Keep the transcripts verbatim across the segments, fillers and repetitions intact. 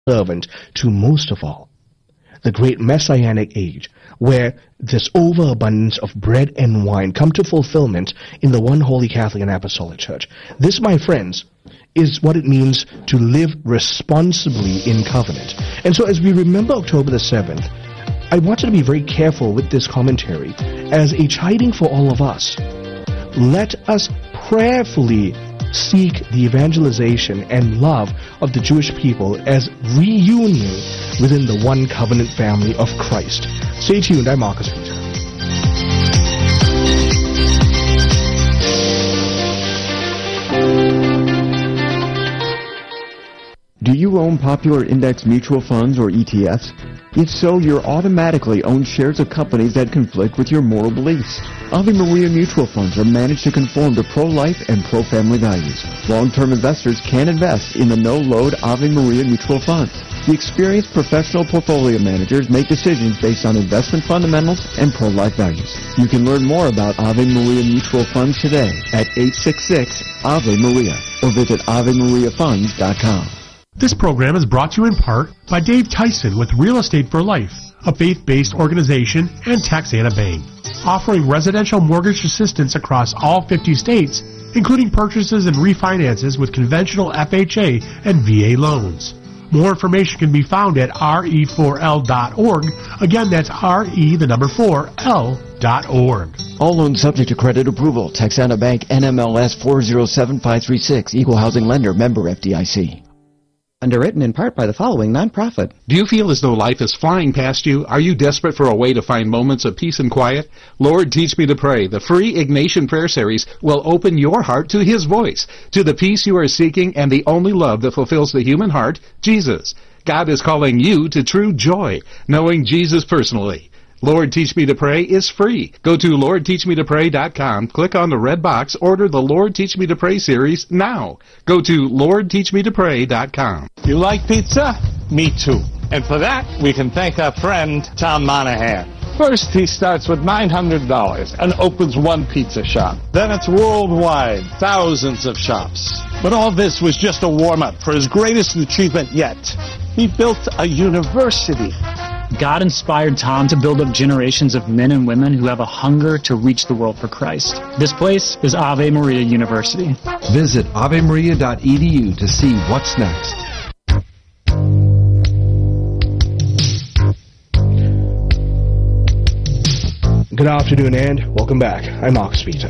servant to most of all, the great messianic age, where this overabundance of bread and wine come to fulfillment in the one holy Catholic and Apostolic Church. This, my friends, is what it means to live responsibly in covenant. And so as we remember October the seventh, I wanted to be very careful with this commentary as a chiding for all of us. Let us prayerfully seek the evangelization and love of the Jewish people as reunion within the one covenant family of Christ. Stay tuned. I'm Marcus Peter. Do you own popular index mutual funds or E T Fs? If so, you're automatically own shares of companies that conflict with your moral beliefs. Ave Maria mutual funds are managed to conform to pro-life and pro-family values. Long-term investors can invest in the no-load Ave Maria mutual funds. The experienced professional portfolio managers make decisions based on investment fundamentals and pro-life values. You can learn more about Ave Maria mutual funds today at eight six six Ave Maria or visit ave maria funds dot com. This program is brought to you in part by Dave Tyson with Real Estate for Life, a faith-based organization, and Texana Bank, offering residential mortgage assistance across all fifty states, including purchases and refinances with conventional F H A and V A loans. More information can be found at R E four L dot org. Again, that's R E, the number four, L dot org. All loans subject to credit approval. Texana Bank, N M L S four zero seven five three six, Equal Housing Lender, member F D I C. Underwritten in part by the following nonprofit. Do you feel as though life is flying past you? Are you desperate for a way to find moments of peace and quiet? Lord, Teach Me to Pray, the free Ignatian Prayer Series, will open your heart to His voice, to the peace you are seeking and the only love that fulfills the human heart, Jesus. God is calling you to true joy, knowing Jesus personally. Lord, Teach Me to Pray is free. Go to lord teach me to pray dot com, click on the red box, order the Lord Teach Me to Pray series now. Go to lord teach me to pray dot com. You like pizza? Me too. And for that, we can thank our friend, Tom Monahan. First, he starts with nine hundred dollars and opens one pizza shop. Then it's worldwide, thousands of shops. But all this was just a warm-up for his greatest achievement yet. He built a university. God inspired Tom to build up generations of men and women who have a hunger to reach the world for Christ. This place is Ave Maria University. Visit ave maria dot e d u to see what's next. Good afternoon and welcome back. I'm Marcus Peter.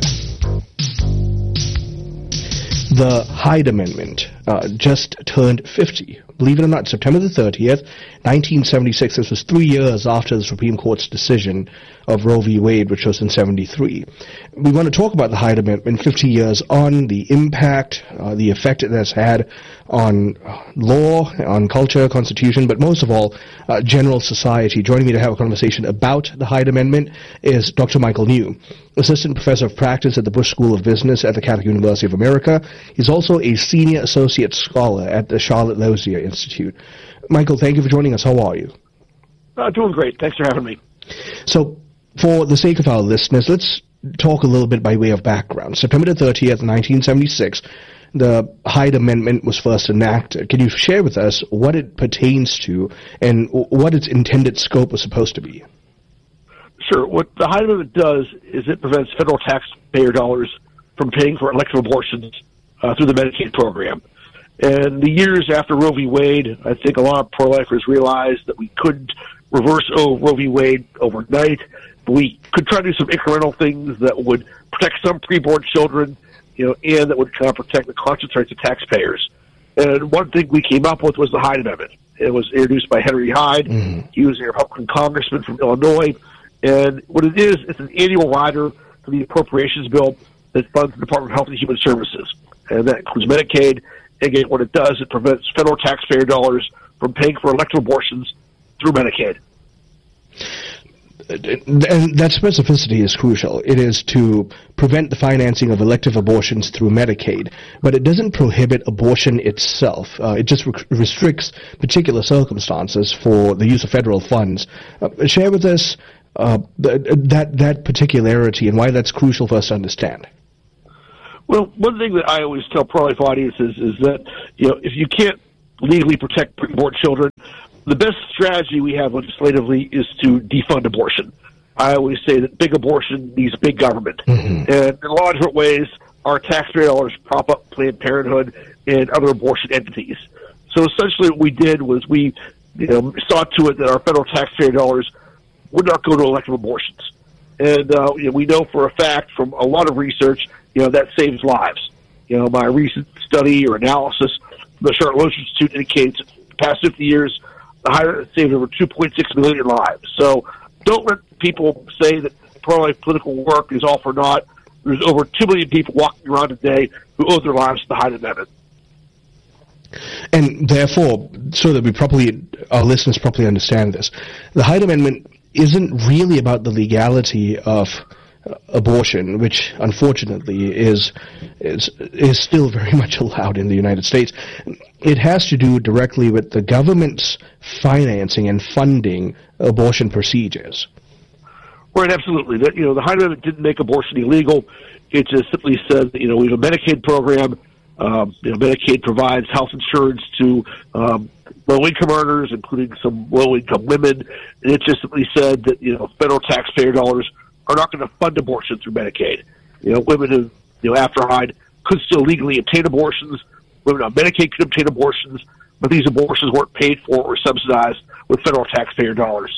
The Hyde Amendment uh, just turned fifty. Believe it or not, September the thirtieth, nineteen seventy-six. This was three years after the Supreme Court's decision of Roe v. Wade, which was in seventy-three. We want to talk about the Hyde Amendment fifty years on, the impact, uh, the effect it has had on law, on culture, constitution, but most of all, uh, general society. Joining me to have a conversation about the Hyde Amendment is Doctor Michael New, Assistant Professor of Practice at the Bush School of Business at the Catholic University of America. He's also a Senior Associate Scholar at the Charlotte Lozier Institute. Michael, thank you for joining us. How are you? Uh, doing great. Thanks for having me. So, for the sake of our listeners, let's talk a little bit by way of background. September the thirtieth, nineteen seventy-six, the Hyde Amendment was first enacted. Can you share with us what it pertains to and what its intended scope was supposed to be? Sure. What the Hyde Amendment does is it prevents federal taxpayer dollars from paying for elective abortions uh, through the Medicaid program. And the years after Roe v. Wade, I think a lot of pro-lifers realized that we couldn't reverse oh, Roe v. Wade overnight. We could try to do some incremental things that would protect some preborn children, you know, and that would kind of protect the conscience rights of taxpayers. And one thing we came up with was the Hyde Amendment. It was introduced by Henry Hyde. Mm-hmm. He was a Republican congressman from Illinois. And what it is, it's an annual rider for the appropriations bill that funds the Department of Health and Human Services. And that includes Medicaid. Again, what it does, it prevents federal taxpayer dollars from paying for elective abortions through Medicaid. And that specificity is crucial. It is to prevent the financing of elective abortions through Medicaid, but it doesn't prohibit abortion itself. Uh, it just re- restricts particular circumstances for the use of federal funds. Uh, share with us uh, th- that that particularity and why that's crucial for us to understand. Well, one thing that I always tell pro-life audiences is that, you know, if you can't legally protect preborn children. The best strategy we have legislatively is to defund abortion. I always say that big abortion needs big government. Mm-hmm. And in a lot of different ways, our taxpayer dollars prop up Planned Parenthood and other abortion entities. So essentially what we did was we you know, saw to it that our federal taxpayer dollars would not go to elective abortions. And uh, you know, we know for a fact from a lot of research, you know, that saves lives. You know, my recent study or analysis from the Charlotte Loeb Institute indicates that in the past fifty years, the Hyde saved over two point six million lives. So don't let people say that pro-life political work is all for naught. There's over two million people walking around today who owe their lives to the Hyde Amendment. And therefore, so that we properly, our listeners properly understand this, the Hyde Amendment isn't really about the legality of uh, abortion, which unfortunately is, is is still very much allowed in the United States. It has to do directly with the government's financing and funding abortion procedures. Right, absolutely. That, you know, the Hyde Amendment didn't make abortion illegal. It just simply said that, you know, we have a Medicaid program. Um, you know, Medicaid provides health insurance to um, low-income earners, including some low-income women. And it just simply said that, you know, federal taxpayer dollars are not going to fund abortion through Medicaid. You know, women who, you know, after Hyde could still legally obtain abortions. Women on Medicaid could obtain abortions, but these abortions weren't paid for or subsidized with federal taxpayer dollars.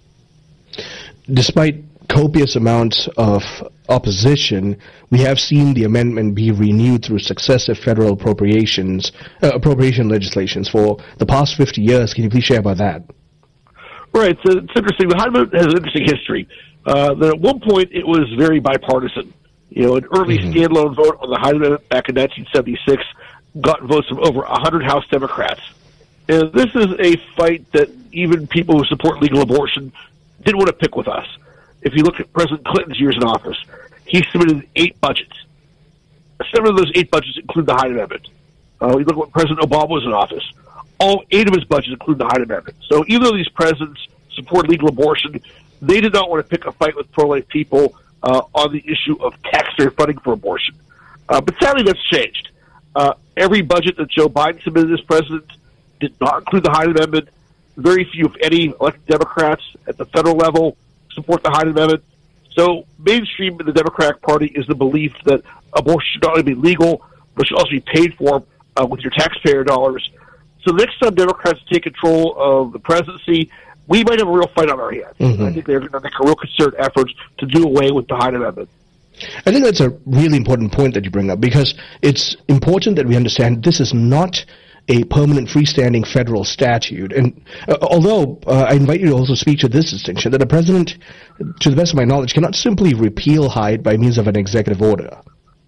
Despite copious amounts of opposition, we have seen the amendment be renewed through successive federal appropriations, uh, appropriation legislations for the past fifty years. Can you please share about that? Right. So it's interesting. The Hyde Amendment has an interesting history. Uh, that at one point it was very bipartisan. You know, an early mm-hmm. standalone vote on the Hyde Amendment back in nineteen seventy-six got votes from over one hundred House Democrats. And this is a fight that even people who support legal abortion didn't want to pick with us. If you look at President Clinton's years in office, he submitted eight budgets. Seven of those eight budgets include the Hyde Amendment. Uh, you look at when President Obama was in office, all eight of his budgets include the Hyde Amendment. So even though these presidents support legal abortion, they did not want to pick a fight with pro-life people uh, on the issue of taxpayer funding for abortion. Uh, but sadly, that's changed. Uh, every budget that Joe Biden submitted as president did not include the Hyde Amendment. Very few, if any, elected Democrats at the federal level support the Hyde Amendment. So mainstream in the Democratic Party is the belief that abortion should not only be legal, but should also be paid for uh, with your taxpayer dollars. So the next time Democrats take control of the presidency, we might have a real fight on our hands. Mm-hmm. I think they're going to make a real concerted effort to do away with the Hyde Amendment. I think that's a really important point that you bring up, because it's important that we understand this is not a permanent freestanding federal statute. And uh, although uh, I invite you to also speak to this distinction, that a president, to the best of my knowledge, cannot simply repeal Hyde by means of an executive order.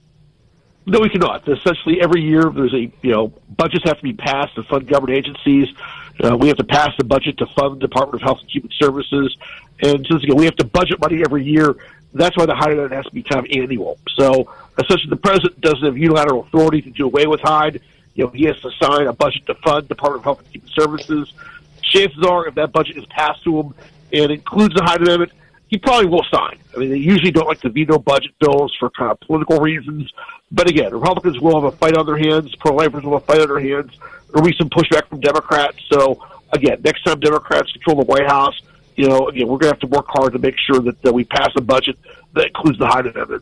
No, we cannot. Essentially, every year there's a, you know, budgets have to be passed to fund government agencies. Uh, we have to pass the budget to fund the Department of Health and Human Services. And so, again, we have to budget money every year. That's why the Hyde Amendment has to be kind of annual. So, essentially, the president doesn't have unilateral authority to do away with Hyde. You know, he has to sign a budget to fund Department of Health and Human Services. Chances are, if that budget is passed to him and includes the Hyde Amendment, he probably will sign. I mean, they usually don't like to veto budget bills for kind of political reasons. But again, Republicans will have a fight on their hands. Pro-lifers will have a fight on their hands. There will be some pushback from Democrats. So, again, next time Democrats control the White House, you know, again, we're going to have to work hard to make sure that, that we pass a budget that includes the Hyde Amendment.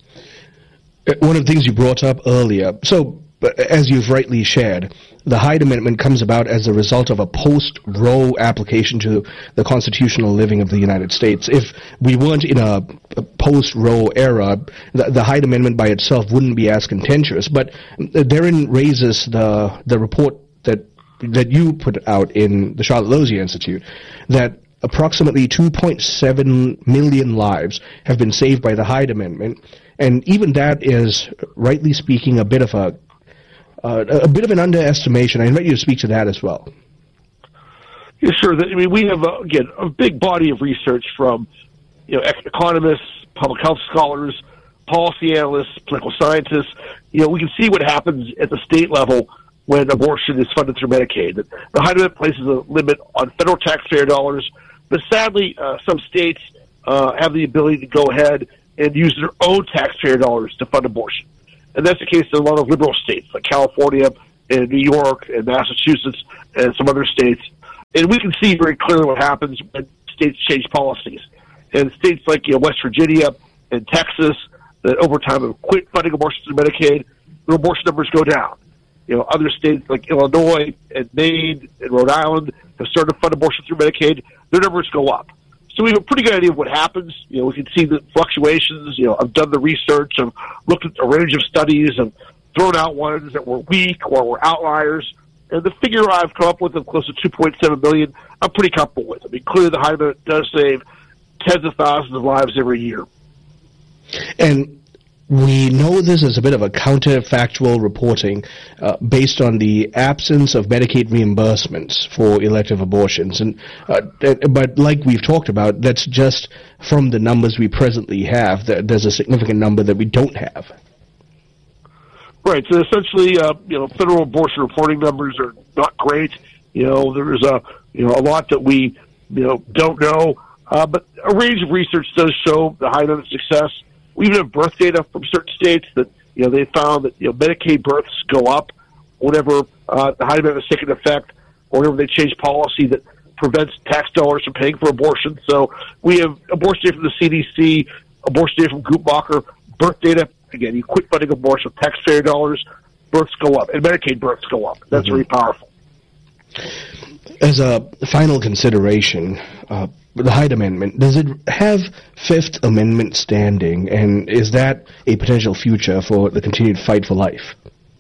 One of the things you brought up earlier, so as you've rightly shared, the Hyde Amendment comes about as a result of a post-Roe application to the constitutional living of the United States. If we weren't in a, a post-Roe era, the, the Hyde Amendment by itself wouldn't be as contentious. But therein raises the the report that that you put out in the Charlotte Lozier Institute, that approximately two point seven million lives have been saved by the Hyde Amendment, and even that is, rightly speaking, a bit of a Uh, a bit of an underestimation. I invite you to speak to that as well. Yeah, sure. I mean, we have, uh, again, a big body of research from, you know, economists, public health scholars, policy analysts, political scientists. You know, we can see what happens at the state level when abortion is funded through Medicaid. The Hyde Amendment places a limit on federal taxpayer dollars, but sadly, uh, some states uh, have the ability to go ahead and use their own taxpayer dollars to fund abortion. And that's the case in a lot of liberal states like California in New York and Massachusetts and some other states. And we can see very clearly what happens when states change policies. And states like, you know, West Virginia and Texas that over time have quit funding abortions through Medicaid, their abortion numbers go down. You know, other states like Illinois and Maine and Rhode Island have started to fund abortion through Medicaid, their numbers go up. So we have a pretty good idea of what happens. You know, we can see the fluctuations. You know, I've done the research, I've looked at a range of studies, and thrown out ones that were weak or were outliers. And the figure I've come up with of close to two point seven million, I'm pretty comfortable with. I mean, clearly the Hyde Amendment does save tens of thousands of lives every year. And we know this is a bit of a counterfactual reporting uh, based on the absence of Medicaid reimbursements for elective abortions. And uh, but like we've talked about, that's just from the numbers we presently have. There's a significant number that we don't have. Right. So essentially, uh, you know, federal abortion reporting numbers are not great. You know, there's a you know a lot that we you know don't know. Uh, but a range of research does show the Hyde Amendment success. We even have birth data from certain states that, you know, they found that, you know, Medicaid births go up whenever uh, the Hyde Amendment is taking effect or whenever they change policy that prevents tax dollars from paying for abortion. So we have abortion data from the C D C, abortion data from Guttmacher, birth data. Again, you quit funding abortion with taxpayer dollars, births go up, and Medicaid births go up. That's mm-hmm. very powerful. As a final consideration, uh, the Hyde Amendment, does it have Fifth Amendment standing, and is that a potential future for the continued fight for life?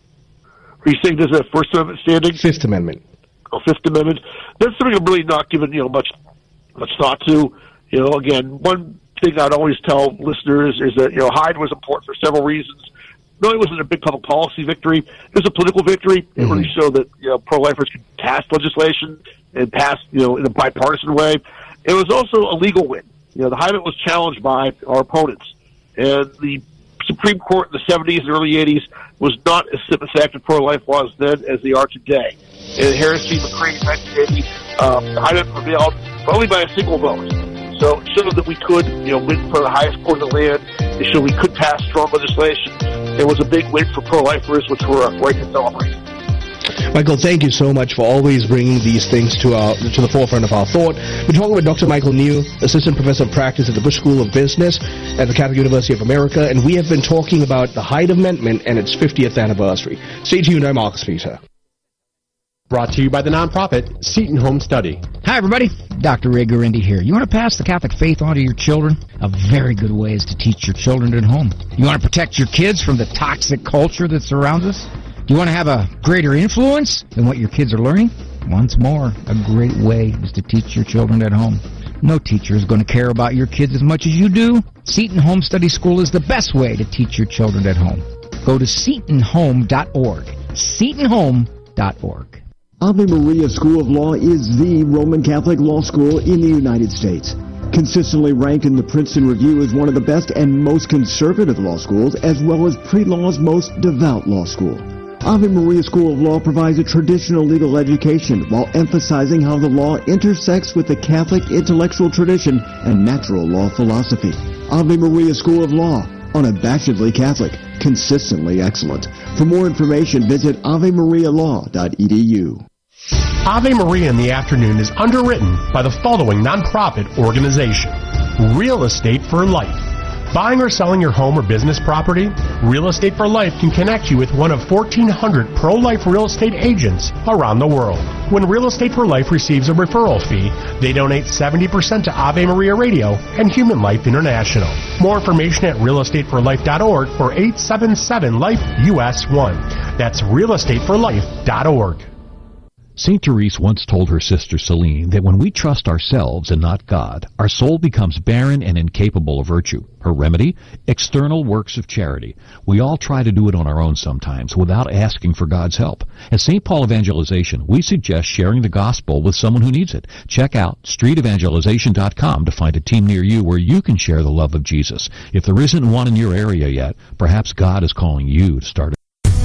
Are you saying does it have First Amendment standing? Fifth Amendment. Oh, Fifth Amendment. That's something I'm really not giving, you know, much much thought to. You know, again, one thing I'd always tell listeners is that, you know, Hyde was important for several reasons. Not only was it a big public policy victory, it was a political victory. It mm-hmm. really showed that, you know, pro-lifers could pass legislation and pass, you know, in a bipartisan way. It was also a legal win. You know, the Hyde Amendment was challenged by our opponents. And the Supreme Court in the seventies and early eighties was not as sympathetic to pro-life laws then as they are today. In Harris v. McCreary in nineteen eighty, um, the Hyde Amendment prevailed, but only by a single vote. So it showed that we could, you know, win for the highest court of the land. It showed we could pass strong legislation. It was a big win for pro-lifers, which we're right to celebrate. Michael, thank you so much for always bringing these things to our to the forefront of our thought. We're talking with Doctor Michael New, Assistant Professor of Practice at the Bush School of Business at the Catholic University of America, and we have been talking about the Hyde Amendment and its fiftieth anniversary. Stay tuned, I'm Marcus Peter. Brought to you by the nonprofit Seton Home Study. Hi, everybody. Doctor Ray Guarendi here. You want to pass the Catholic faith on to your children? A very good way is to teach your children at home. You want to protect your kids from the toxic culture that surrounds us? Do you want to have a greater influence than what your kids are learning? Once more, a great way is to teach your children at home. No teacher is going to care about your kids as much as you do. Seton Home Study School is the best way to teach your children at home. Go to seton home dot org. seton home dot org. Ave Maria School of Law is the Roman Catholic law school in the United States. Consistently ranked in the Princeton Review as one of the best and most conservative law schools, as well as pre-law's most devout law school. Ave Maria School of Law provides a traditional legal education while emphasizing how the law intersects with the Catholic intellectual tradition and natural law philosophy. Ave Maria School of Law, unabashedly Catholic, consistently excellent. For more information, visit ave maria law dot e d u. Ave Maria in the Afternoon is underwritten by the following nonprofit organization: Real Estate for Life. Buying or selling your home or business property? Real Estate for Life can connect you with one of fourteen hundred pro-life real estate agents around the world. When Real Estate for Life receives a referral fee, they donate seventy percent to Ave Maria Radio and Human Life International. More information at real estate for life dot org or eight seven seven life U S one. That's real estate for life dot org. Saint Therese once told her sister Celine that when we trust ourselves and not God, our soul becomes barren and incapable of virtue. Her remedy? External works of charity. We all try to do it on our own sometimes without asking for God's help. At Saint Paul Evangelization, we suggest sharing the gospel with someone who needs it. Check out street evangelization dot com to find a team near you where you can share the love of Jesus. If there isn't one in your area yet, perhaps God is calling you to start it.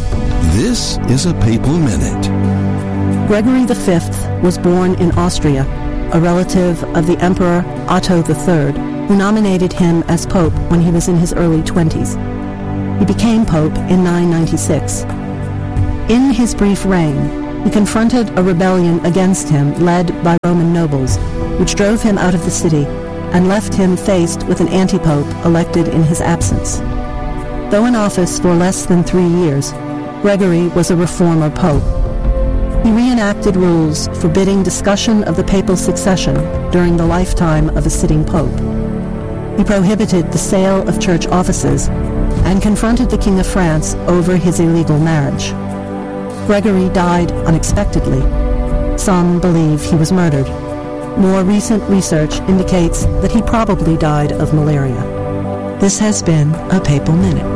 This is a Papal Minute. Gregory the Fifth was born in Austria, a relative of the Emperor Otto the Third, who nominated him as Pope when he was in his early twenties. He became Pope in nine ninety-six. In his brief reign, he confronted a rebellion against him led by Roman nobles, which drove him out of the city and left him faced with an antipope elected in his absence. Though in office for less than three years, Gregory was a reformer pope. He reenacted rules forbidding discussion of the papal succession during the lifetime of a sitting pope. He prohibited the sale of church offices and confronted the King of France over his illegal marriage. Gregory died unexpectedly. Some believe he was murdered. More recent research indicates that he probably died of malaria. This has been a Papal Minute.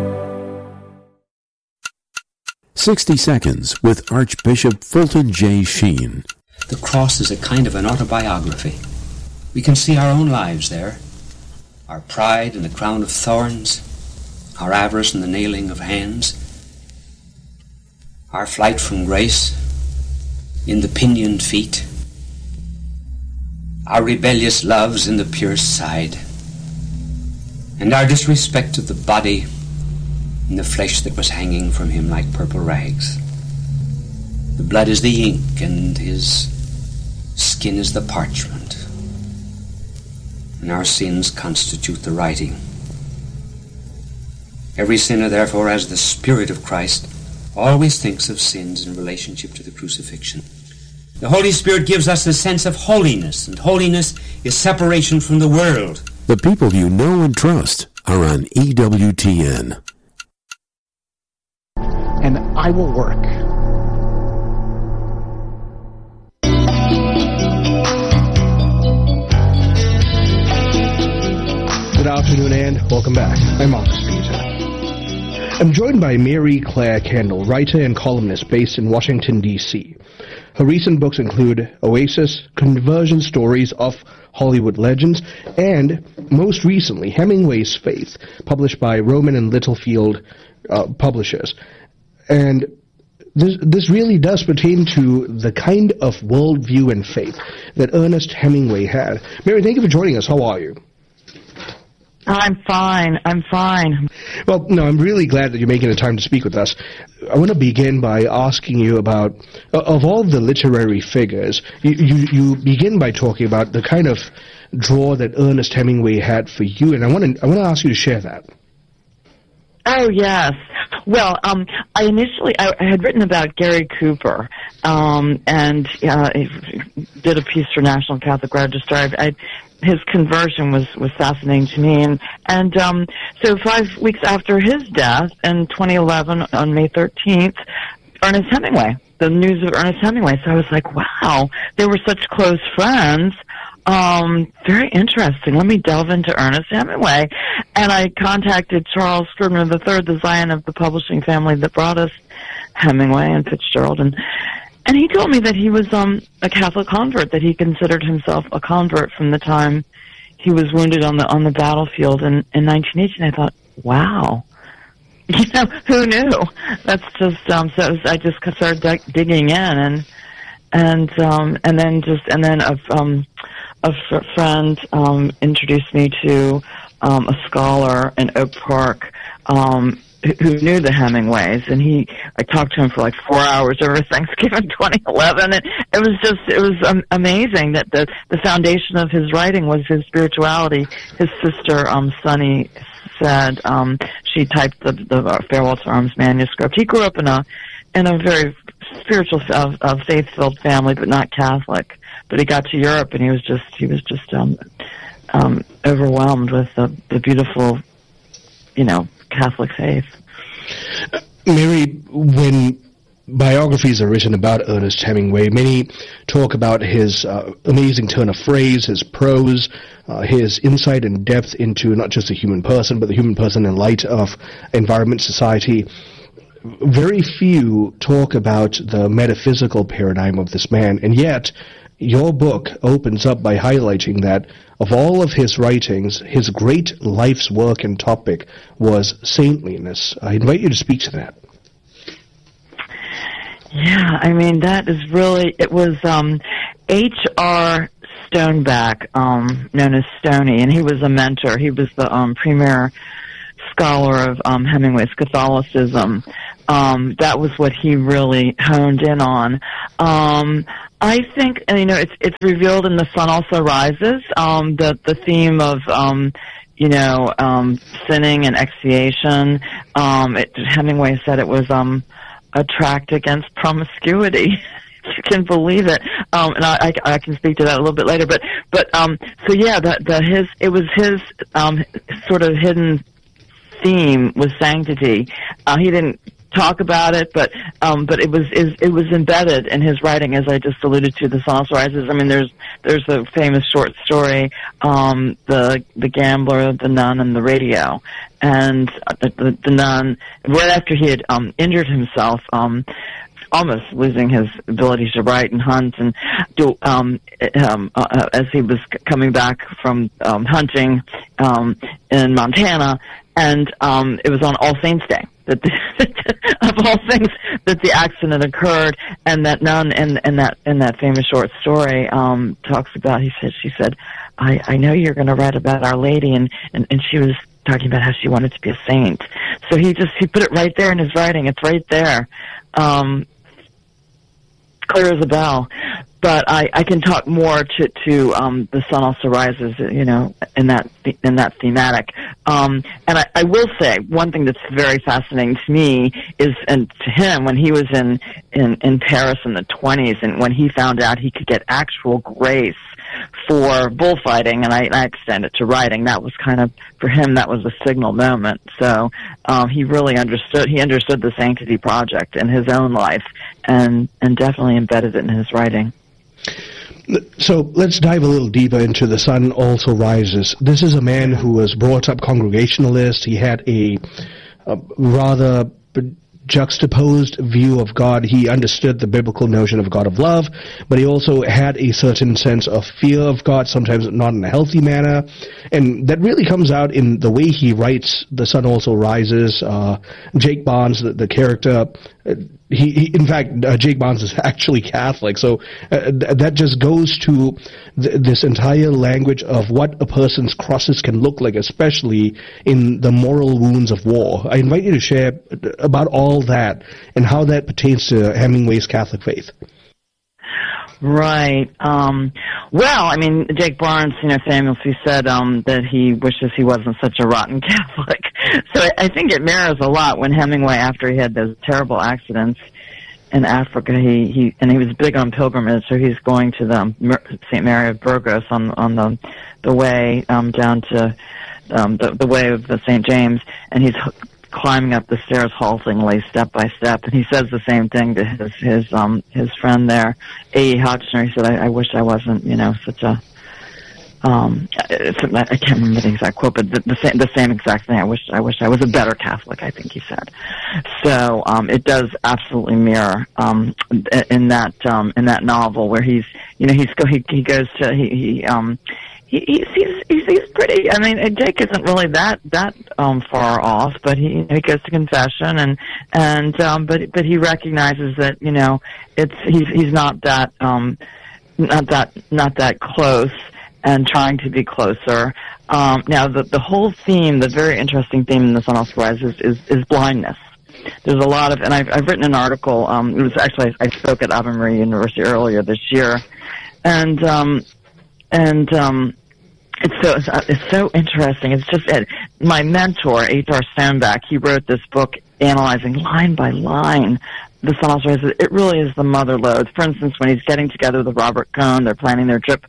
sixty seconds with Archbishop Fulton J. Sheen. The cross is a kind of an autobiography. We can see our own lives there. Our pride in the crown of thorns, our avarice in the nailing of hands, our flight from grace in the pinioned feet, our rebellious loves in the pierced side, and our disrespect of the body in the flesh that was hanging from him like purple rags. The blood is the ink, and his skin is the parchment, and our sins constitute the writing. Every sinner, therefore, as the Spirit of Christ, always thinks of sins in relationship to the crucifixion. The Holy Spirit gives us a sense of holiness, and holiness is separation from the world. The people you know and trust are on E W T N. And I will work. Good afternoon and welcome back. I'm Marcus Peter. I'm joined by Mary Claire Kendall, writer and columnist based in Washington, D C Her recent books include Oasis, Conversion Stories of Hollywood Legends, and, most recently, Hemingway's Faith, published by Rowman and Littlefield uh, Publishers. And this, this really does pertain to the kind of worldview and faith that Ernest Hemingway had. Mary, thank you for joining us. How are you? I'm fine. I'm fine. Well, no, I'm really glad that you're making the time to speak with us. I want to begin by asking you about, uh, of all the literary figures, you, you, you begin by talking about the kind of draw that Ernest Hemingway had for you, and I want to I want to ask you to share that. Oh, yes. Well, um, I initially, I, I had written about Gary Cooper, um, and uh, did a piece for National Catholic Register. I, I his conversion was, was fascinating to me. And, and um, so five weeks after his death in twenty eleven, on May thirteenth, Ernest Hemingway, the news of Ernest Hemingway. So I was like, wow, they were such close friends. Um, very interesting. Let me delve into Ernest Hemingway. And I contacted Charles Scribner the third, the Zion of the publishing family that brought us Hemingway and Fitzgerald, and And he told me that he was um, a Catholic convert, that he considered himself a convert from the time he was wounded on the on the battlefield in, in nineteen eighteen. I thought, wow, you know, who knew? That's just um, so. It was, I just started dig- digging in, and and um, and then just and then a um, a f- friend um, introduced me to um, a scholar in Oak Park. Um, who knew the Hemingways, and he, I talked to him for like four hours over Thanksgiving twenty eleven, and it was just, it was um, amazing that the, the foundation of his writing was his spirituality. His sister, um, Sunny, said, um, she typed the, the Farewell to Arms manuscript. He grew up in a, in a very spiritual, uh, uh, faith-filled family, but not Catholic. But he got to Europe, and he was just, he was just, um, um, overwhelmed with the, the beautiful, you know, Catholic faith. Mary, when biographies are written about Ernest Hemingway, many talk about his uh, amazing turn of phrase, his prose, uh, his insight and depth into not just the human person, but the human person in light of environment, society. Very few talk about the metaphysical paradigm of this man, and yet your book opens up by highlighting that of all of his writings, his great life's work and topic was saintliness. I invite you to speak to that. Yeah, I mean, that is really, it was um, H R Stoneback, um, known as Stoney, and he was a mentor. He was the um, premier scholar of um, Hemingway's Catholicism. Um, that was what he really honed in on. Um, I think, and you know, it's it's revealed in The Sun Also Rises, um, the the theme of um, you know um, sinning and expiation. Um, it, Hemingway said it was um, a tract against promiscuity. You can believe it, um, and I, I, I can speak to that a little bit later. But but um, so yeah, the, the his it was his um, sort of hidden theme was sanctity. Uh, he didn't talk about it, but um, but it was is, it was embedded in his writing, as I just alluded to. The Sun Also Rises. I mean, there's there's a famous short story, um, the the gambler, the nun, and the radio. And the, the, the nun, right after he had um, injured himself, um, almost losing his ability to write and hunt, and do um, um, uh, as he was c- coming back from um, hunting um, in Montana, and um, it was on All Saints' Day that the, of all things that the accident occurred, and that nun in, in that in that famous short story um, talks about. He said, she said, "I, I know you're going to write about Our Lady," and, and and she was talking about how she wanted to be a saint. So he just he put it right there in his writing. It's right there. Um, clear as a bell. But I, I can talk more to, to um, The Sun Also Rises, you know, in that in that thematic. Um, and I, I will say one thing that's very fascinating to me is, and to him, when he was in, in, in Paris in the twenties, and when he found out he could get actual grace for bullfighting, and I, I extend it to writing, that was kind of, for him, that was a signal moment. So um, he really understood, he understood the Sanctity Project in his own life, and, and definitely embedded it in his writing. So let's dive a little deeper into The Sun Also Rises. This is a man who was brought up Congregationalist. He had a, a rather juxtaposed view of God. He understood the biblical notion of God of love, but he also had a certain sense of fear of God, sometimes not in a healthy manner. And that really comes out in the way he writes The Sun Also Rises. Uh, Jake Barnes, the, the character, uh, He, he, in fact, uh, Jake Barnes is actually Catholic, so uh, th- that just goes to th- this entire language of what a person's crosses can look like, especially in the moral wounds of war. I invite you to share about all that and how that pertains to Hemingway's Catholic faith. Right. Um, well, I mean, Jake Barnes, you know, famously said um, that he wishes he wasn't such a rotten Catholic. So I, I think it mirrors a lot when Hemingway, after he had those terrible accidents in Africa, he, he and he was big on pilgrimage, so he's going to the Saint Mary of Burgos on on the the way um, down to um, the, the way of the Saint James, and he's climbing up the stairs haltingly, step by step, and he says the same thing to his his um his friend there, A E Hotchner. He said, I, "I wish I wasn't, you know, such a um it's, I can't remember the exact quote, but the, the same the same exact thing. I wish I wish I was a better Catholic," I think he said. So um it does absolutely mirror um in that um in that novel where he's you know he's go he he goes to he he um. He, he seems he seems pretty. I mean, Jake isn't really that that um, far off, but he he goes to confession and and um, but but he recognizes that you know it's he's he's not that um, not that not that close and trying to be closer. Um, now the the whole theme, the very interesting theme in The Sun Also Rises is is blindness. There's a lot of, and I've I've written an article. Um, it was actually I spoke at Ave Maria University earlier this year, and um, and um, it's so it's so interesting. It's just uh, my mentor, H R Stoneback. He wrote this book analyzing line by line The Sun Also Rises. It really is the mother lode. For instance, when he's getting together with Robert Cohn, they're planning their trip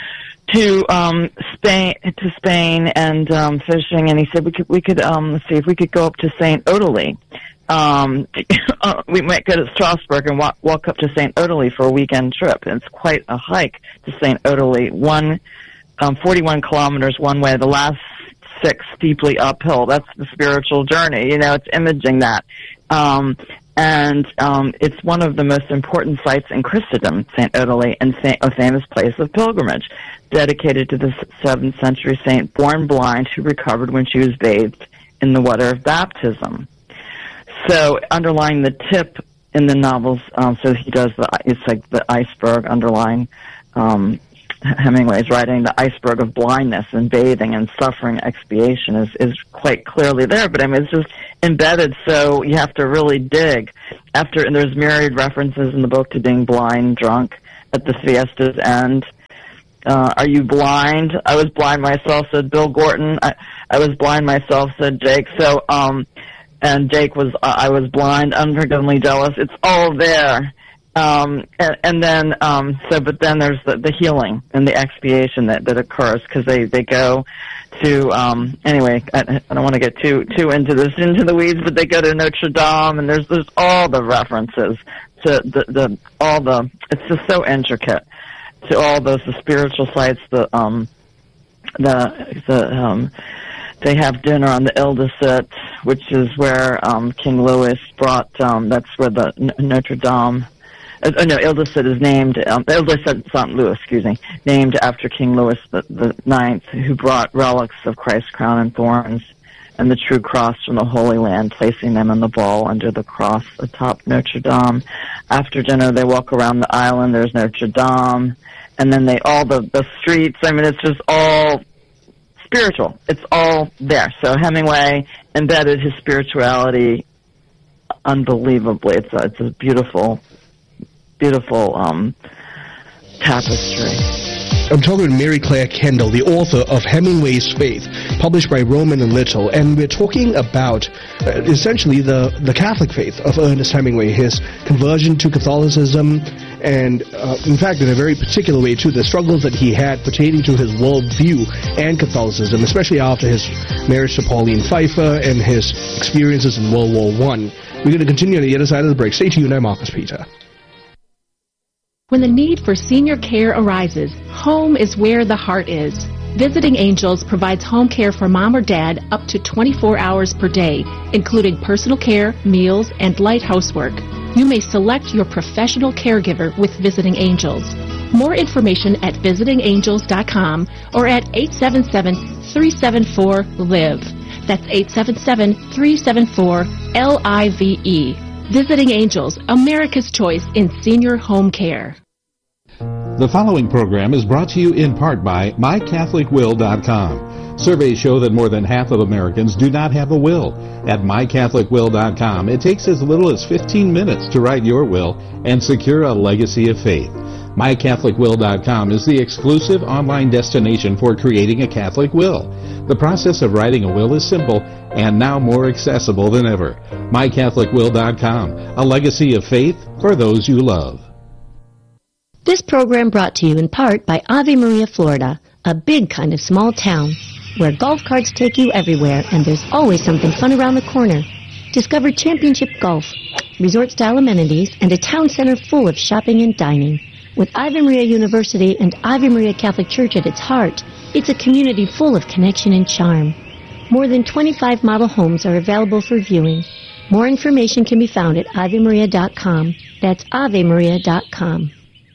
to um, Spain to Spain and um, fishing, and he said we could we could um, let's see if we could go up to Saint Odalie. Um, we might go to Strasbourg and walk, walk up to Saint Odalie for a weekend trip. And it's quite a hike to Saint Odalie. One, um, forty-one kilometers one way. The last six steeply uphill. That's the spiritual journey. You know, it's imaging that. Um, and um, it's one of the most important sites in Christendom, Saint Odalie, and Saint, a famous place of pilgrimage, dedicated to the seventh century saint born blind who recovered when she was bathed in the water of baptism. So underlying the tip in the novels, um, so he does the, it's like the iceberg underlying um, Hemingway's writing, the iceberg of blindness and bathing and suffering expiation is, is quite clearly there. But I mean, it's just embedded, so you have to really dig. After, and there's myriad references in the book to being blind, drunk at the fiesta's end. Uh, are you blind? I was blind myself, said Bill Gorton. I, I was blind myself, said Jake. So, um, and Jake was, uh, I was blind, unforgivably jealous. It's all there. Um, and, and then, um, so, but then there's the, the healing and the expiation that, that occurs, because they, they go to, um, anyway, I, I don't want to get too, too into this, into the weeds, but they go to Notre Dame, and there's, there's all the references to the, the, all the, it's just so intricate, to all those, the spiritual sites, the, um, the, the, um, they have dinner on the Ile-de-Cete, which is where, um, King Louis brought, um, that's where the N- Notre Dame, Uh, no, Ile-de-Cete is named, um, Ile-de-Cete Saint Louis, excuse me, named after King Louis the, the Ninth, who brought relics of Christ's crown and thorns and the true cross from the Holy Land, placing them in the bowl under the cross atop Notre Dame. After dinner, they walk around the island. There's Notre Dame, and then they all the the streets. I mean, it's just all spiritual. It's all there. So Hemingway embedded his spirituality unbelievably. It's a, it's a beautiful. Beautiful um, tapestry. I'm talking with Mary Claire Kendall, the author of Hemingway's Faith, published by Rowman and Little, and we're talking about uh, essentially the, the Catholic faith of Ernest Hemingway, his conversion to Catholicism, and uh, in fact, in a very particular way too, the struggles that he had pertaining to his worldview and Catholicism, especially after his marriage to Pauline Pfeiffer and his experiences in World War One. We're going to continue on the other side of the break. Stay tuned, I'm Marcus Peter. When the need for senior care arises, home is where the heart is. Visiting Angels provides home care for mom or dad up to twenty-four hours per day, including personal care, meals, and light housework. You may select your professional caregiver with Visiting Angels. More information at visiting angels dot com or at eight seven seven, three seven four, L I V E. That's eight seven seven, three seven four, L I V E. Visiting Angels, America's choice in senior home care. The following program is brought to you in part by my catholic will dot com. Surveys show that more than half of Americans do not have a will. At my catholic will dot com, it takes as little as fifteen minutes to write your will and secure a legacy of faith. my catholic will dot com is the exclusive online destination for creating a Catholic will. The process of writing a will is simple and now more accessible than ever. my catholic will dot com, a legacy of faith for those you love. This program brought to you in part by Ave Maria, Florida, a big kind of small town where golf carts take you everywhere and there's always something fun around the corner. Discover championship golf, resort-style amenities, and a town center full of shopping and dining. With Ave Maria University and Ave Maria Catholic Church at its heart, it's a community full of connection and charm. More than twenty-five model homes are available for viewing. More information can be found at ave maria dot com. That's ave maria dot com.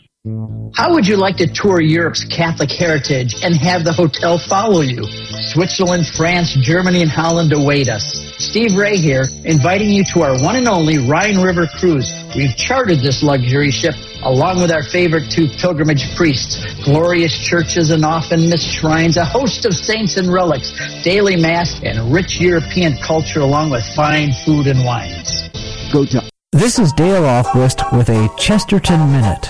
How would you like to tour Europe's Catholic heritage and have the hotel follow you? Switzerland, France, Germany, and Holland await us. Steve Ray here, inviting you to our one and only Rhine River cruise. We've chartered this luxury ship along with our favorite two pilgrimage priests, glorious churches and often missed shrines, a host of saints and relics, daily mass, and rich European culture along with fine food and wines. Go to. This is Dale Offquist with a Chesterton Minute.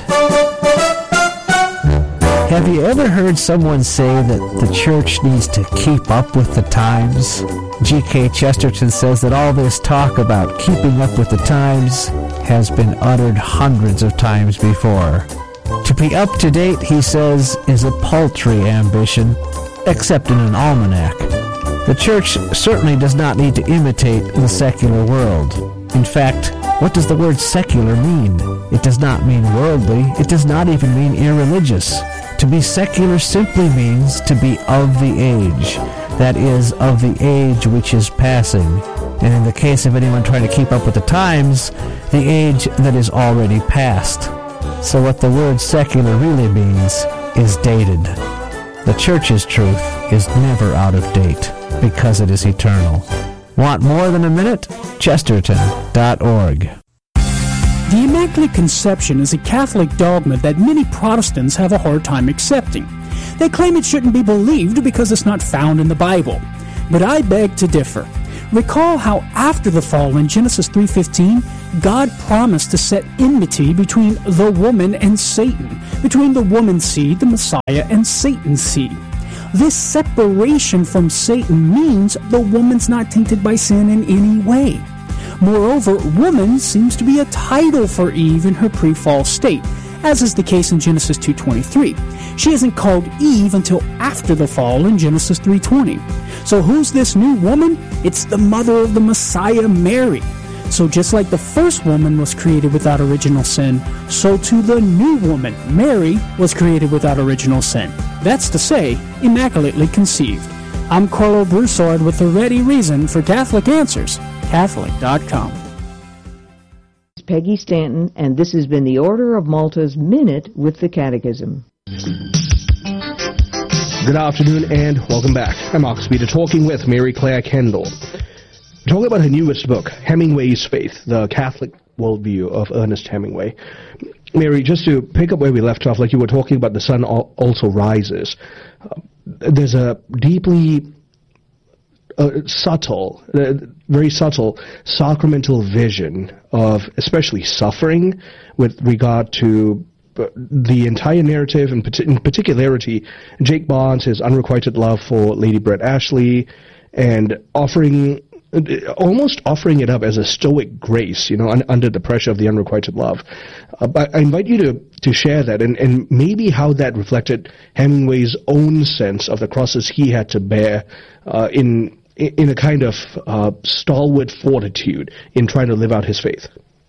Have you ever heard someone say that the church needs to keep up with the times? G K Chesterton says that all this talk about keeping up with the times has been uttered hundreds of times before. To be up to date, he says, is a paltry ambition, except in an almanac. The church certainly does not need to imitate the secular world. In fact, what does the word secular mean? It does not mean worldly. It does not even mean irreligious. To be secular simply means to be of the age, that is, of the age which is passing. And in the case of anyone trying to keep up with the times, the age that is already past. So what the word secular really means is dated. The church's truth is never out of date because it is eternal. Want more than a minute? Chesterton dot org. Do you Immaculate Conception is a Catholic dogma that many Protestants have a hard time accepting. They claim it shouldn't be believed because it's not found in the Bible. But I beg to differ. Recall how after the fall in Genesis three fifteen, God promised to set enmity between the woman and Satan, between the woman's seed, the Messiah, and Satan's seed. This separation from Satan means the woman's not tainted by sin in any way. Moreover, woman seems to be a title for Eve in her pre-fall state, as is the case in Genesis two twenty-three. She isn't called Eve until after the fall in Genesis three twenty. So who's this new woman? It's the mother of the Messiah, Mary. So just like the first woman was created without original sin, so too the new woman, Mary, was created without original sin. That's to say, immaculately conceived. I'm Carlo Broussard with the ready reason for Catholic Answers, Catholic dot com. It's Peggy Stanton, and this has been the Order of Malta's Minute with the Catechism. Good afternoon and welcome back. I'm Mark Speeder talking with Mary Claire Kendall. We're talking about her newest book, Hemingway's Faith, the Catholic Worldview of Ernest Hemingway. Mary, just to pick up where we left off, like you were talking about The Sun Also Rises, uh, there's a deeply uh, subtle, uh, very subtle sacramental vision of especially suffering with regard to the entire narrative, and in particularity, Jake Barnes, his unrequited love for Lady Brett Ashley, and offering, almost offering it up as a stoic grace, you know, un, under the pressure of the unrequited love. Uh, but I invite you to, to share that, and, and maybe how that reflected Hemingway's own sense of the crosses he had to bear uh, in in a kind of uh, stalwart fortitude in trying to live out his faith.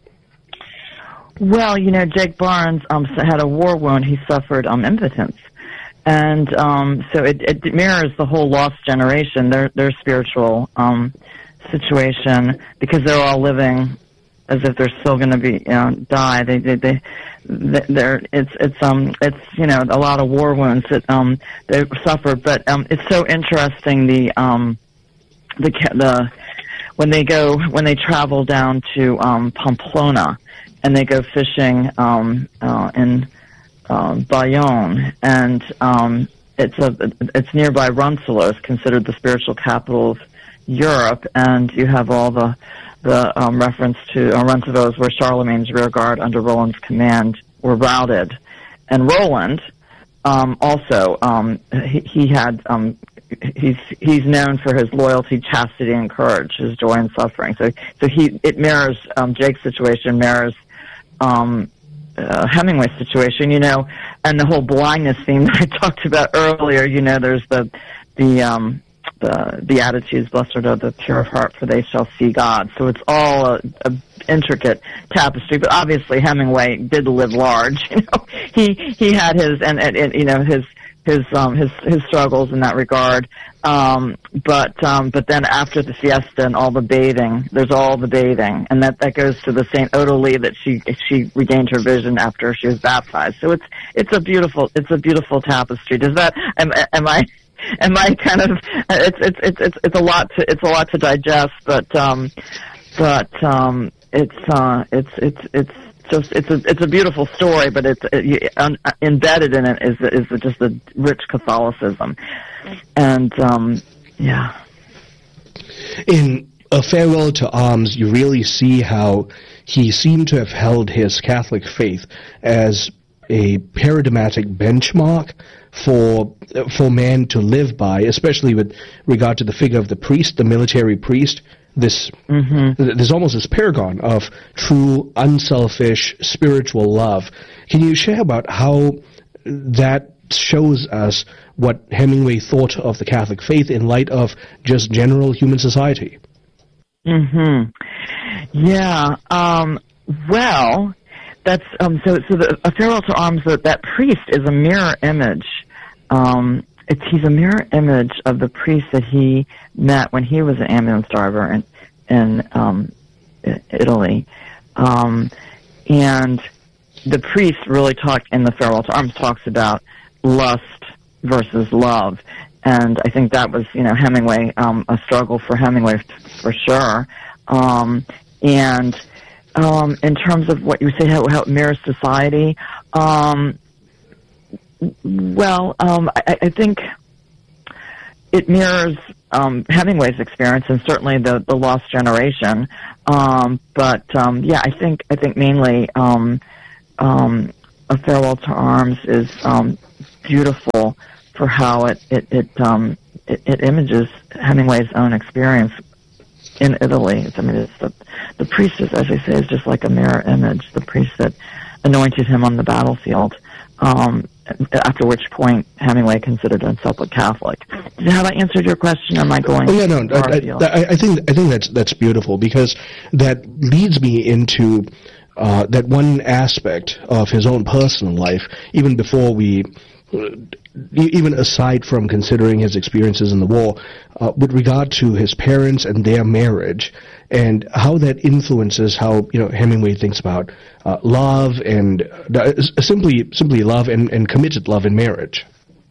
Well, you know, Jake Barnes um, had a war wound. He suffered um, impotence. And um, so it, it mirrors the whole lost generation, their their spiritual um, situation, because they're all living as if they're still going to be, you know, die. They they they they're it's it's um it's you know a lot of war wounds that um they suffered. But um it's so interesting the um the the when they go when they travel down to um Pamplona. And they go fishing um, uh, in uh, Bayonne, and um, it's a it's nearby Rensselaer, considered the spiritual capital of Europe, and you have all the the um, reference to uh, Rensselaer where Charlemagne's rear guard under Roland's command were routed, and Roland um, also um, he, he had um, he's he's known for his loyalty, chastity, and courage, his joy and suffering. So so he it mirrors um, Jake's situation, mirrors. Um, uh, Hemingway's situation, you know, and the whole blindness theme that I talked about earlier. You know, there's the the um, the Beatitudes, blessed are the pure of heart, for they shall see God. So it's all a, a intricate tapestry. But obviously, Hemingway did live large. You know, he he had his and, and, and you know his his um his his struggles in that regard. Um, but um, but then after the fiesta and all the bathing, there's all the bathing, and that, that goes to the Saint Odalie that she she regained her vision after she was baptized. So it's it's a beautiful it's a beautiful tapestry. Does that am am I am I kind of it's it's it's it's it's a lot to it's a lot to digest, but um, but um, it's uh it's it's it's. Just it's a it's a beautiful story, but it's it, you, un, embedded in it is is just a rich Catholicism, and um, yeah. In A Farewell to Arms, you really see how he seemed to have held his Catholic faith as a paradigmatic benchmark for for man to live by, especially with regard to the figure of the priest, the military priest. This mm-hmm. There's almost this paragon of true, unselfish, spiritual love. Can you share about how that shows us what Hemingway thought of the Catholic faith in light of just general human society? Mm-hmm. Yeah. Um, well, that's um, so. So the A Farewell to Arms. That that priest is a mirror image. Um, It's, he's a mirror image of the priest that he met when he was an ambulance driver in, in um, Italy. Um, and the priest really talked, in The Farewell to Arms, talks about lust versus love. And I think that was, you know, Hemingway, um, a struggle for Hemingway f- for sure. Um, and um, in terms of what you say, how, how it mirrors society. Um, well, um, I, I think it mirrors um, Hemingway's experience and certainly the, the Lost Generation. Um, but um, yeah, I think I think mainly um, um, A Farewell to Arms is um, beautiful for how it it it, um, it it images Hemingway's own experience in Italy. I mean, it's the the priest, is, as I say, is just like a mirror image. The priest that anointed him on the battlefield. Um, after which point Hemingway considered himself a Catholic. Have I answered your question? Or am I going? Oh yeah, no. I, I, I think I think that's that's beautiful, because that leads me into uh, that one aspect of his own personal life, even before we. Even aside from considering his experiences in the war, uh, with regard to his parents and their marriage, and how that influences how, you know, Hemingway thinks about uh, love and uh, simply simply love and, and committed love in marriage.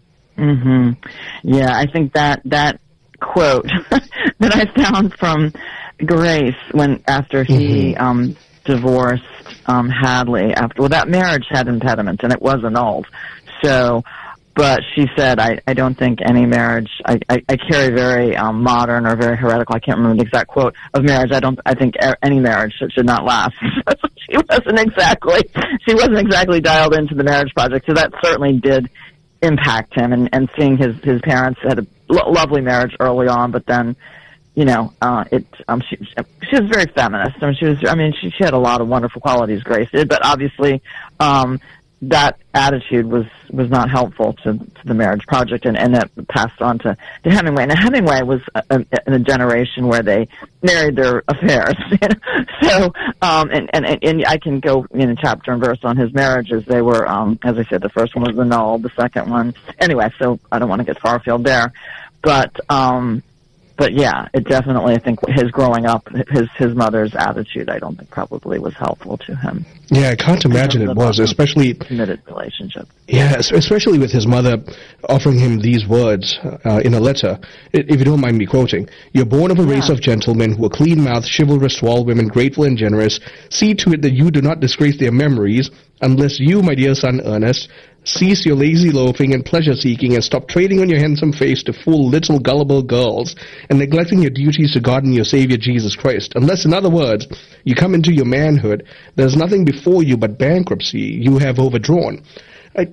Mm-hmm. Yeah, I think that that quote that I found from Grace when after he mm-hmm. um, divorced um, Hadley, after well, that marriage had impediments and it was annulled. So. But she said, I, I don't think any marriage, I, I, I carry very um, modern or very heretical, I can't remember the exact quote, of marriage. I don't, I think any marriage should, should not last. she wasn't exactly, she wasn't exactly dialed into the marriage project. So that certainly did impact him, and, and seeing his, his parents had a lo- lovely marriage early on, but then, you know, uh, it, um, she, she was very feminist. I mean, she was, I mean, she, she had a lot of wonderful qualities, Grace did, but obviously, um, that attitude was, was not helpful to, to the marriage project, and, and that passed on to, to Hemingway. And Hemingway was a, a, in a generation where they married their affairs. You know? So, um, and, and, and I can go in chapter and verse on his marriages. They were, um, as I said, the first one was annulled, the second one. Anyway, so I don't want to get far afield there. But, um, But yeah, it definitely, I think his growing up, his his mother's attitude, I don't think probably was helpful to him. Yeah, I can't imagine it was, especially committed relationship. Yeah, especially with his mother offering him these words uh, in a letter. If you don't mind me quoting, "You're born of a race yeah. of gentlemen who are clean-mouthed, chivalrous to all women, grateful and generous. See to it that you do not disgrace their memories, unless you, my dear son Ernest, cease your lazy loafing and pleasure-seeking and stop trading on your handsome face to fool little gullible girls and neglecting your duties to God and your Savior Jesus Christ. Unless, in other words, you come into your manhood, there's nothing before you but bankruptcy you have overdrawn." I,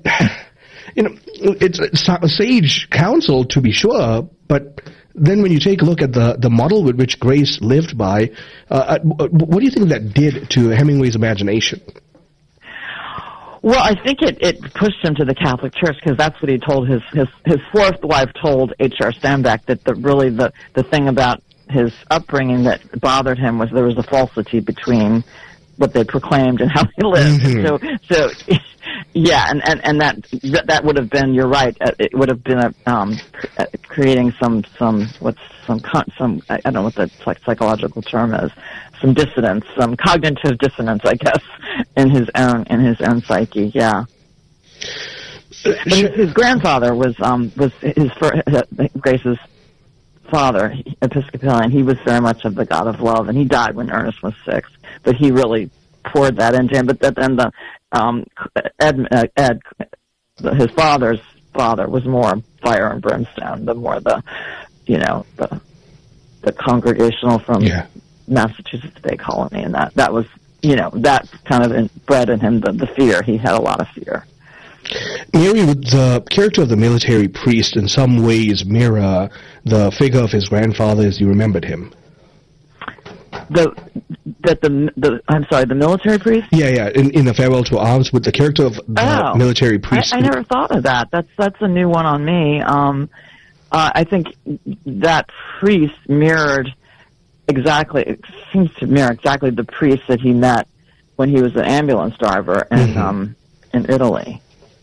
you know, it's, it's sage counsel, to be sure, but then when you take a look at the, the model with which Grace lived by, uh, what do you think that did to Hemingway's imagination? Well, I think it, it pushed him to the Catholic Church, because that's what he told his, his, his fourth wife told H R Steinbeck, that the, really the, the thing about his upbringing that bothered him was there was a falsity between what they proclaimed and how they lived. Mm-hmm. So, so, yeah, and, and, and that, that would have been, you're right, it would have been a, um, creating some, some, what's some, some, I don't know what the like, psychological term is, some dissonance, some cognitive dissonance, I guess, in his own, in his own psyche, yeah. But his, his grandfather was, um, was his, uh, Grace's father, Episcopalian. He was very much of the God of love, and he died when Ernest was six, but he really poured that into him. But then the, um, Ed, uh, Ed, his father's father was more fire and brimstone, the more the, you know, the, the congregational from yeah. Massachusetts Bay Colony, and that, that was, you know, that kind of in, bred in him the, the fear. He had a lot of fear. Mary, would the character of the military priest in some ways mirror the figure of his grandfather as you remembered him? The that the the I'm sorry, the military priest? Yeah, yeah. In in A Farewell to Arms, with the character of the oh, military priest. I, I never thought of that. That's that's a new one on me. Um, uh, I think that priest mirrored exactly. It seems to mirror exactly the priest that he met when he was an ambulance driver in mm-hmm. um in Italy.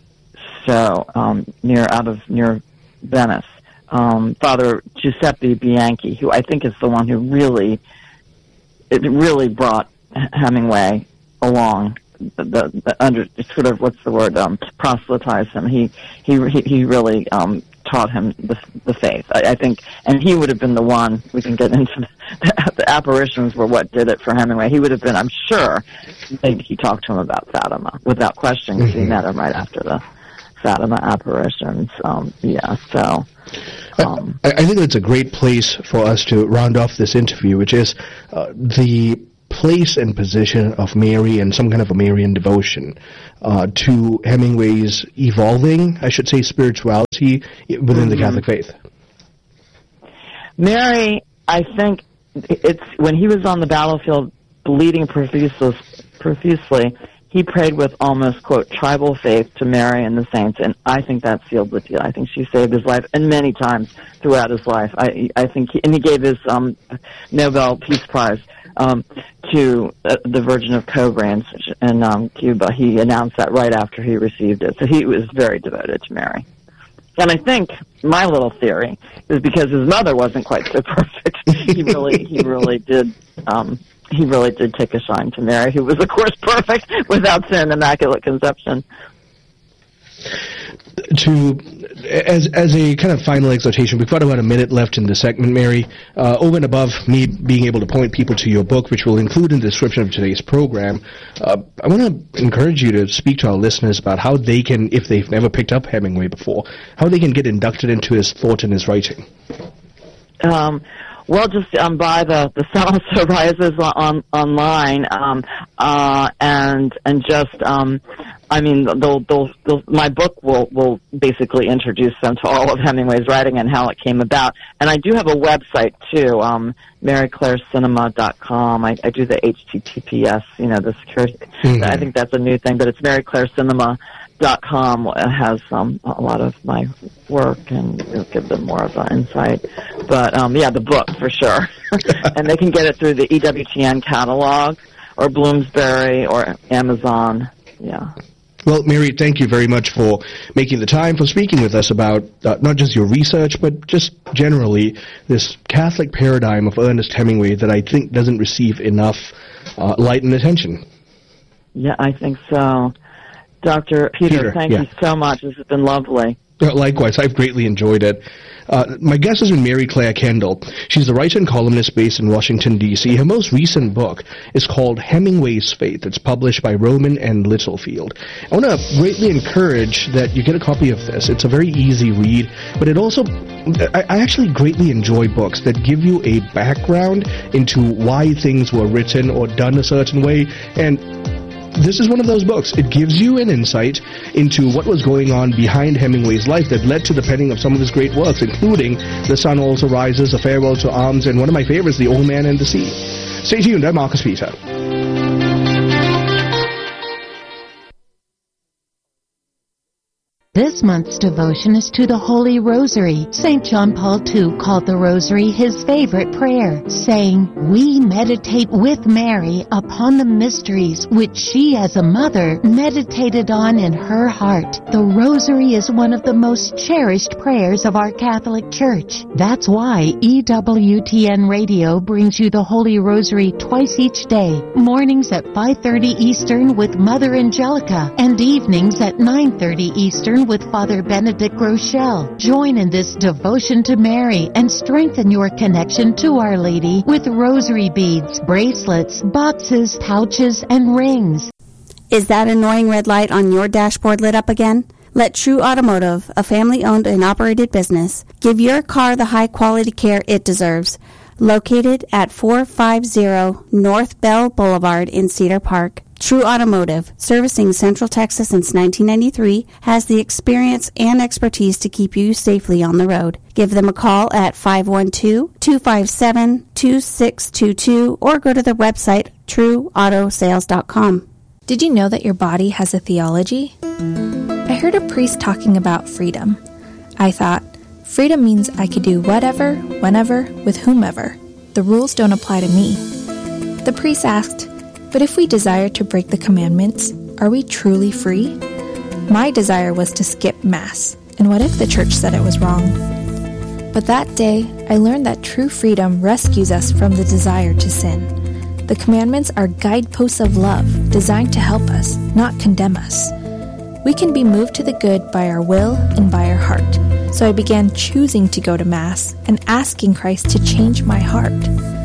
So um, near out of near Venice, um, Father Giuseppe Bianchi, who I think is the one who really it really brought Hemingway along. The, the, the under sort of what's the word um, proselytized him. He he he really um, taught him the the faith. I, I think, and he would have been the one. We can get into the, the apparitions were what did it for Hemingway. He would have been, I'm sure, maybe he talked to him about Fatima without question, because mm-hmm. he met him right after the Fatima apparitions. Um, yeah, so. Um, I, I think it's a great place for us to round off this interview, which is uh, the place and position of Mary and some kind of a Marian devotion uh, to Hemingway's evolving, I should say, spirituality within mm-hmm. the Catholic faith. Mary, I think it's when he was on the battlefield bleeding profusely, profusely, he prayed with almost, quote, tribal faith to Mary and the saints, and I think that sealed the deal. I think she saved his life, and many times throughout his life. I, I think, he, and he gave his um, Nobel Peace Prize um, to uh, the Virgin of Cobranz in um, Cuba. He announced that right after he received it, so he was very devoted to Mary. And I think my little theory is because his mother wasn't quite so perfect. he really, he really did. Um, He really did take a shine to Mary, who was, of course, perfect without sin, immaculate conception. To as as a kind of final exhortation, we've got about a minute left in the segment, Mary. Uh, over and above me being able to point people to your book, which we'll include in the description of today's program, uh, I want to encourage you to speak to our listeners about how they can, if they've never picked up Hemingway before, how they can get inducted into his thought and his writing. Um. Well, just um, buy the the Sun Also Rises on online, um, uh, and and just um, I mean, they'll, they'll, they'll, my book will will basically introduce them to all of Hemingway's writing and how it came about. And I do have a website too, um, Mary Claire Cinema dot com. I, I do the H T T P S, you know, the security. Mm-hmm. I think that's a new thing, but it's Mary Claire Cinema dot com has um, a lot of my work, and it'll give them more of an insight. But um, yeah, the book for sure, and they can get it through the E W T N catalog or Bloomsbury or Amazon. Yeah. Well, Mary, thank you very much for making the time, for speaking with us about uh, not just your research, but just generally this Catholic paradigm of Ernest Hemingway that I think doesn't receive enough uh, light and attention. Yeah, I think so. Doctor Peter, Peter thank yeah. you so much. This has been lovely. Uh, likewise, I've greatly enjoyed it. Uh, my guest has been Mary Claire Kendall. She's the writer and columnist based in Washington, D C Her most recent book is called Hemingway's Faith. It's published by Rowman and Littlefield. I want to greatly encourage that you get a copy of this. It's a very easy read, but it also, I, I actually greatly enjoy books that give you a background into why things were written or done a certain way, and this is one of those books. It gives you an insight into what was going on behind Hemingway's life that led to the penning of some of his great works, including The Sun Also Rises, A Farewell to Arms, and one of my favorites, The Old Man and the Sea. Stay tuned. I'm Marcus Peter. This month's devotion is to the Holy Rosary. Saint John Paul the Second called the Rosary his favorite prayer, saying, "We meditate with Mary upon the mysteries which she as a mother meditated on in her heart." The Rosary is one of the most cherished prayers of our Catholic Church. That's why E W T N Radio brings you the Holy Rosary twice each day, mornings at five thirty Eastern with Mother Angelica, and evenings at nine thirty Eastern with Father Benedict Rochelle. Join in this devotion to Mary and strengthen your connection to Our Lady with rosary beads, bracelets, boxes, pouches, and rings. Is that annoying red light on your dashboard lit up again? Let True Automotive, a family-owned and operated business, give your car the high-quality care it deserves. Located at four fifty North Bell Boulevard in Cedar Park, True Automotive, servicing Central Texas since nineteen ninety-three, has the experience and expertise to keep you safely on the road. Give them a call at five one two, two five seven, two six two two or go to their website, true auto sales dot com. Did you know that your body has a theology? I heard a priest talking about freedom. I thought, freedom means I could do whatever, whenever, with whomever. The rules don't apply to me. The priest asked, but if we desire to break the commandments, are we truly free? My desire was to skip Mass, and what if the church said it was wrong? But that day, I learned that true freedom rescues us from the desire to sin. The commandments are guideposts of love, designed to help us, not condemn us. We can be moved to the good by our will and by our heart. So I began choosing to go to Mass and asking Christ to change my heart.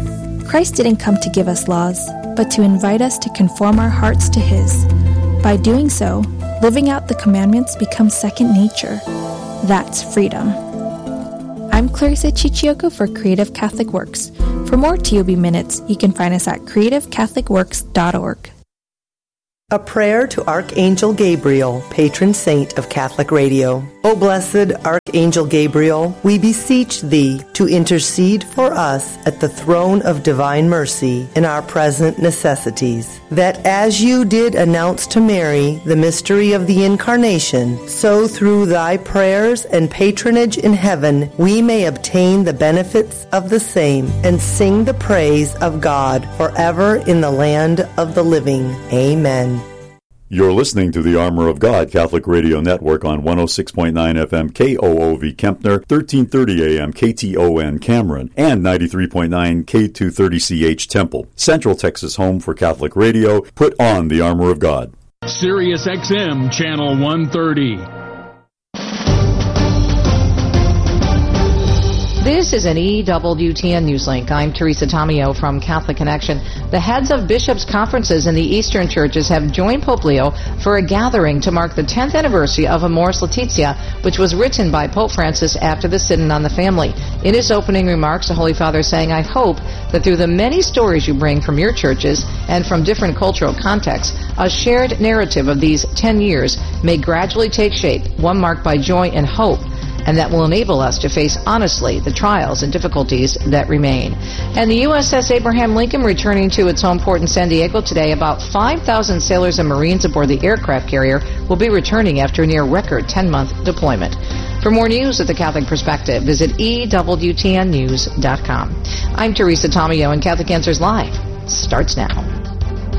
Christ didn't come to give us laws, but to invite us to conform our hearts to His. By doing so, living out the commandments becomes second nature. That's freedom. I'm Clarissa Chichioko for Creative Catholic Works. For more T O B Minutes, you can find us at creative catholic works dot org. A prayer to Archangel Gabriel, patron saint of Catholic Radio. O blessed Archangel Gabriel, we beseech thee to intercede for us at the throne of divine mercy in our present necessities, that as you did announce to Mary the mystery of the Incarnation, so through thy prayers and patronage in heaven we may obtain the benefits of the same and sing the praise of God forever in the land of the living. Amen. You're listening to the Armor of God Catholic Radio Network on one oh six point nine F M K O O V Kempner, thirteen thirty A M K T O N Cameron, and ninety-three point nine K two thirty C H Temple. Central Texas home for Catholic Radio. Put on the Armor of God. Sirius X M Channel one thirty. This is an E W T N Newslink. I'm Teresa Tomeo from Catholic Connection. The heads of bishops' conferences in the Eastern churches have joined Pope Leo for a gathering to mark the tenth anniversary of Amoris Laetitia, which was written by Pope Francis after the Synod on the Family. In his opening remarks, the Holy Father saying, I hope that through the many stories you bring from your churches and from different cultural contexts, a shared narrative of these ten years may gradually take shape, one marked by joy and hope, and that will enable us to face honestly the trials and difficulties that remain. And the U S S Abraham Lincoln returning to its home port in San Diego today. About five thousand sailors and Marines aboard the aircraft carrier will be returning after a near-record ten-month deployment. For more news at the Catholic Perspective, visit E W T N news dot com. I'm Teresa Tomeo, and Catholic Answers Live starts now.